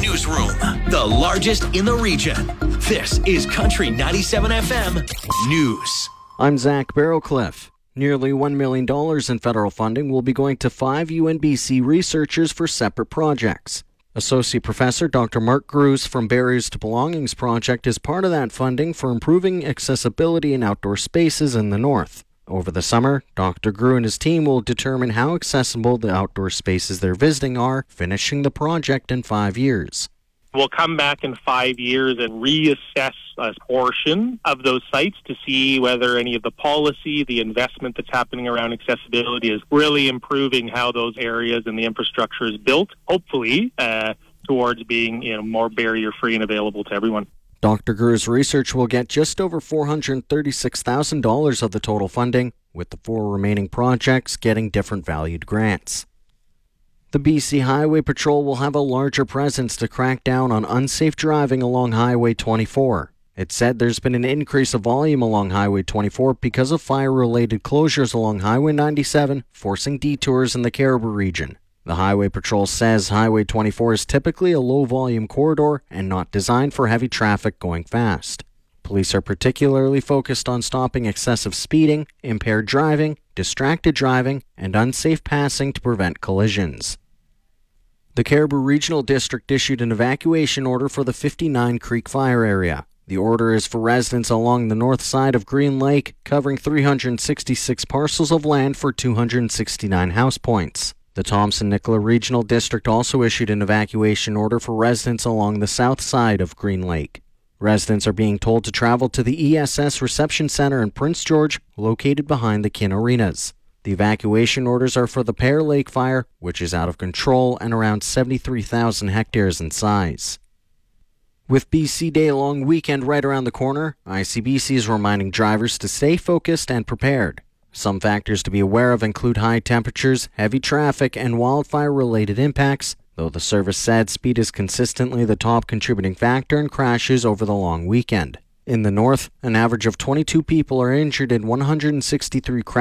Newsroom, the largest in the region. This is Country 97 FM News. I'm Zach Barrowcliff. Nearly $1 million in federal funding will be going to 5 UNBC researchers for separate projects. Associate Professor Dr. Mark Grusz from Barriers to Belongings Project is part of that funding for improving accessibility in outdoor spaces in the north. Over the summer, Dr. Grusz and his team will determine how accessible the outdoor spaces they're visiting are, finishing the project in 5 years. We'll come back in 5 years and reassess a portion of those sites to see whether any of the policy, the investment that's happening around accessibility is really improving how those areas and the infrastructure is built, hopefully towards being more barrier-free and available to everyone. Dr. Grusz's research will get just over $436,000 of the total funding, with the 4 remaining projects getting different valued grants. The BC Highway Patrol will have a larger presence to crack down on unsafe driving along Highway 24. It said there's been an increase of volume along Highway 24 because of fire-related closures along Highway 97, forcing detours in the Caribou region. The Highway Patrol says Highway 24 is typically a low-volume corridor and not designed for heavy traffic going fast. Police are particularly focused on stopping excessive speeding, impaired driving, distracted driving, and unsafe passing to prevent collisions. The Caribou Regional District issued an evacuation order for the 59 Creek Fire area. The order is for residents along the north side of Green Lake, covering 366 parcels of land for 269 house points. The Thompson-Nicola Regional District also issued an evacuation order for residents along the south side of Green Lake. Residents are being told to travel to the ESS Reception Center in Prince George, located behind the Kin Arenas. The evacuation orders are for the Pear Lake Fire, which is out of control and around 73,000 hectares in size. With BC Day long weekend right around the corner, ICBC is reminding drivers to stay focused and prepared. Some factors to be aware of include high temperatures, heavy traffic, and wildfire-related impacts, though the service said speed is consistently the top contributing factor in crashes over the long weekend. In the north, an average of 22 people are injured in 163 crashes